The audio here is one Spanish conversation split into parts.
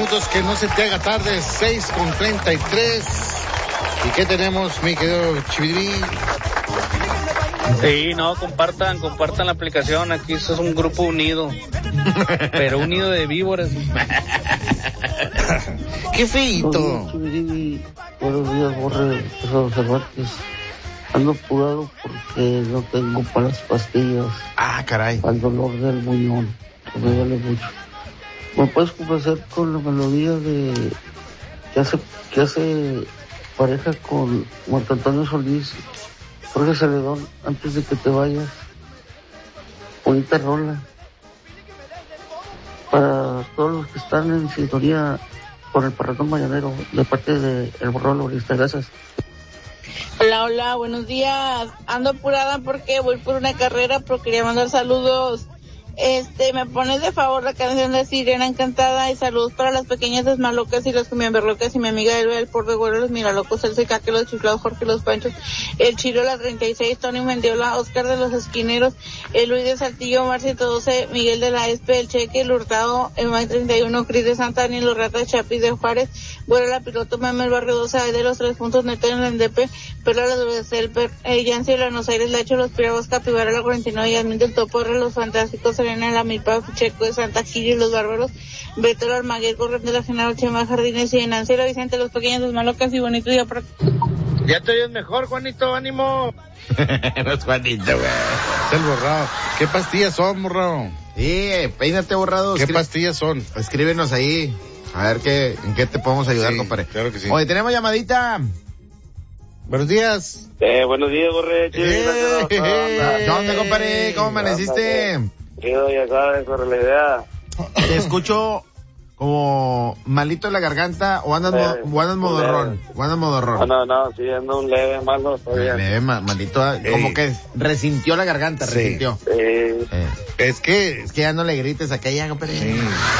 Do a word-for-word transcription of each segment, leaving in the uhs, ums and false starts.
minutos, que no se te haga tarde, seis con treinta y tres. ¿Y qué tenemos, mi querido Chividri? Sí, no, compartan, compartan la aplicación. Aquí eso es un grupo unido, pero unido de víboras. ¡Qué feito! Buenos días, Borre, Pedro Cervantes. Ando apurado porque no tengo para las pastillas. Ah, caray. Al dolor del muñón, que me duele mucho. ¿Me puedes complacer con la melodía de que hace, que hace pareja con Marco Antonio Solís, Jorge Celedón, antes de que te vayas? Bonita rola. Para todos los que están en sintonía con el Parrandón Mañanero, de parte de El Borrón Lorista. Gracias. Hola, hola, buenos días. Ando apurada porque voy por una carrera, pero quería mandar saludos. Este, me pones de favor la canción de Sirena Encantada, y saludos para las pequeñas desmalocas y las cumbiamberlocas y mi amiga Elba, el por de güero, los miralocos, el Secaque, los chiflados, Jorge, los Panchos, el Chiro, la treinta y seis, Tony Mendiola, Oscar de los Esquineros, el Luis de Saltillo, Mar ciento doce, Miguel de la Espe, el Cheque, el Hurtado, el May treinta y uno, Cris de Santa Ani, los Ratas, Chapis de Juárez, Güero, la Piloto, Meme, el Barrio doce, de los tres puntos, Neto en el N D P, Perla, los Becel, Per, eh, Yancy, Buenos Aires, Lacho, los Piragos, Capibara, la cuarenta y nueve, Yasmín del Topo, los Fantásticos, Serena, la Milpa, Checo de Santa Quiri, los Bárbaros, Beto, el Almaguer, Corriente de la General, Chema, Jardines y Nancy, la Vicente, los pequeños, los malocas y bonito día para... Ya te oyes mejor, Juanito, ánimo. No es Juanito, güey. Es el borrado. ¿Qué pastillas son, borrado? Sí, peínate, borrado. ¿Qué Escri- pastillas son? Escríbenos ahí. A ver qué, en qué te podemos ayudar, Sí, compadre. claro que sí. Oye, tenemos llamadita. Buenos días. Eh, buenos días, Borre. Eh, eh, ¿Qué onda, compadre? ¿Cómo amaneciste? Chido, ya sabes, sobre la idea. Te escucho como malito de la garganta, o andas, Eh, mo- o andas modorrón. O andas modorrón. No, no, no, sí, ando un leve malo todavía. Leve, ma- maldito, como Ey. que resintió la garganta, Sí. resintió. Sí. Eh, Es que... es que ya no le grites a aquella, compadre. Sí.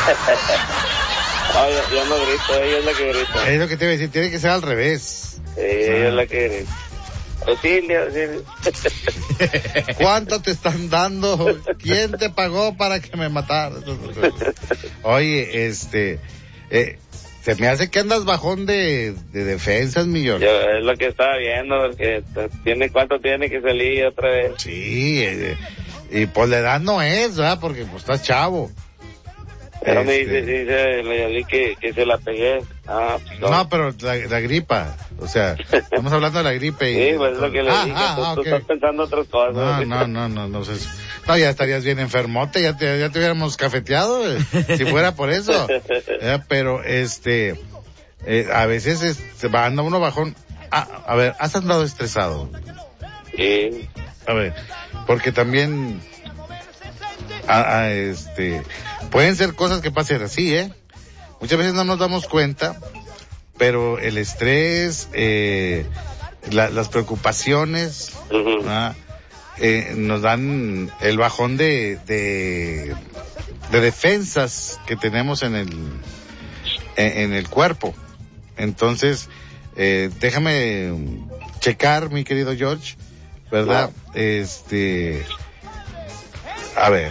No, yo, yo no grito, ella es la que grita. Es lo que te iba a decir, tiene que ser al revés. Sí, ella es la que grita. Auxilio, auxilio. ¿Cuánto te están dando? ¿Quién te pagó para que me mataras? Oye, este, eh, se me hace que andas bajón de, de defensas, millón. Yo, es lo que estaba viendo, porque t- tiene cuánto tiene que salir otra vez. Sí, eh, y pues la edad no es, ¿verdad? Porque pues estás chavo. Pero me Este, dice, dice la Yali que, que se la pegué. Ah, pues no. No, pero la, la gripa, o sea, estamos hablando de la gripe. Y, Sí, pues es lo que le ah, dije. ah, tú, ah, tú ok. estás pensando otras cosas. No, no, no, no, no sé. No, ya estarías bien enfermote, ya te, ya te hubiéramos cafeteado, eh, si fuera por eso. Eh, pero, este, eh, a veces es, se va anda uno bajón. Ah, a ver, ¿has andado estresado? Sí. A ver, porque también, ah, ah, este, pueden ser cosas que pasen así, ¿eh? Muchas veces no nos damos cuenta, pero el estrés, eh, la, las preocupaciones, Ujú. ¿ah? eh, nos dan el bajón de, de, de defensas que tenemos en el, en, en el cuerpo. Entonces, eh, déjame checar, mi querido George, ¿verdad? Este, a ver.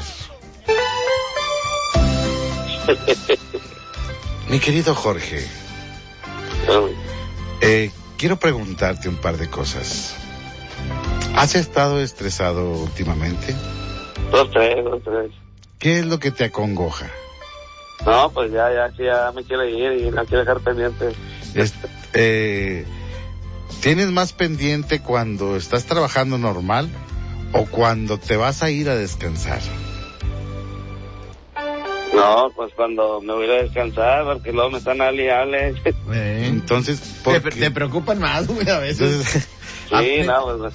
Mi querido Jorge, eh, quiero preguntarte un par de cosas. ¿Has estado estresado últimamente? Dos, tres, dos, tres. ¿Qué es lo que te acongoja? No, pues ya, ya, que ya me quiere ir y no quiero dejar pendiente. Es- eh, ¿Tienes más pendiente cuando estás trabajando normal o cuando te vas a ir a descansar? No, pues cuando me voy a descansar, porque luego me están aliables. Eh, Entonces, te, ¿por te qué? preocupan más, güey, a veces. Entonces, Sí, no, pues